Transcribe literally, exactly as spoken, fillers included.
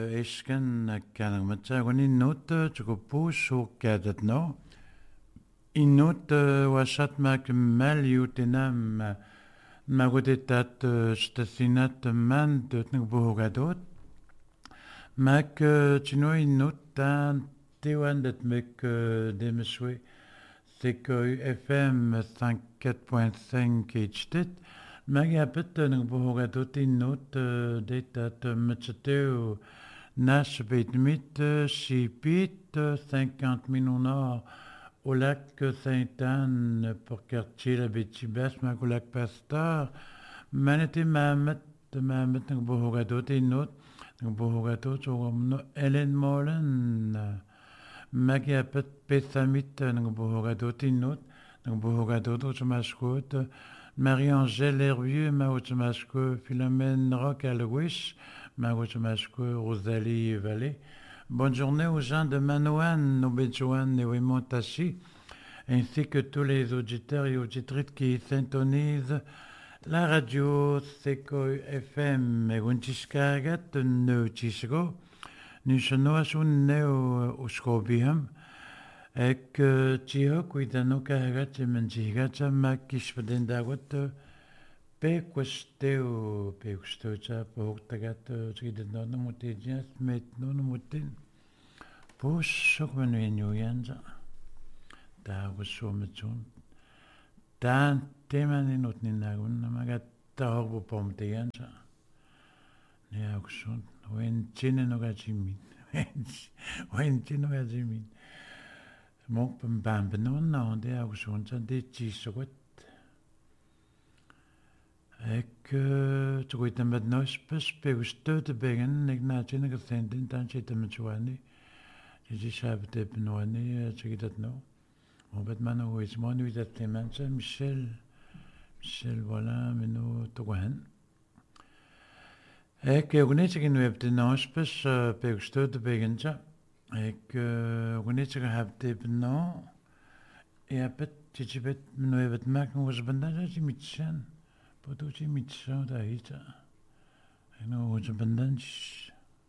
Esken kalangmatsagun innut tukuppu suukkatatno innut wasat mak malyutinam magutitat stasinat man tutnugbuhugadot mak tino innut tan tiwandat mek demeswe c'est que F M cinquante-quatre point cinq htet magapet nugbuhugadot innut detat mtseteu Nash Betmit, Chipit, cinquante mille au nord, au lac Sainte-Anne, pour quartier la Bétibas, au lac Pasteur, Manati Mamet, Mamet, Bohogatot, et notre, Bohogatot, Hélène Molen, Magiapet, Pessamit, Bohogatot, et notre, Bohogatot, Automascote, Marie-Angèle Hervieux, Maotomasco, Philomène Rock Alwish, Maotomasco, Rosalie Vallée. Bonne journée aux gens de Manouane, Nobedjouane et Wimontachi, ainsi que tous les auditeurs et auditrices qui syntonisent la radio Sekoy F M et Wuntiskagat, Neutisgo, Nishanoasun Neo Uskobiham, et que Tio Kuidano Kagat et Menjigata Makishpadendagot. Pe questeu pe questeu cha po tagat tride no no mutedias met no no mutin po sok men nu yanja da was metun dan teman in not ni nagun magat ta horbo pom te yanja ne aukson wen chine no gajimin wen chine no gajimin mok pam bam no no de aukson cha de chi sogot Ik troei het met nou speelste te beginnen. Ik na tien keer centen dan zit het met zwaar. Dus ik heb het even nog niet. Zeg dat nou. Maar met mijn hoe is man nu dat die mensen Michel Michel voilà me nou te gaan. Ik ook niet zeggen nu heb de nou speelste te beginnen. Ik ook niet zeggen heb het even nou. Ik heb het je hebt nu even het maken was vandaag dat je met zijn. Potuci mitsa da hita. Eno was a bandage.